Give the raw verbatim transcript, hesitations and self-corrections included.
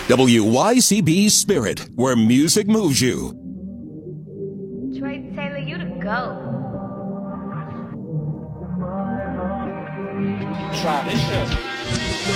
W Y C B Spirit, where music moves you. Troy Taylor, you the GOAT. Try this shit.